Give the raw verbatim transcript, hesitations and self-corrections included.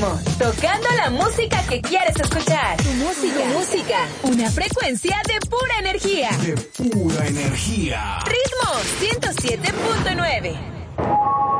Ritmo, tocando la música que quieres escuchar. Tu música. Tu música. Una frecuencia de pura energía. De pura energía. Ritmo ciento siete punto nueve.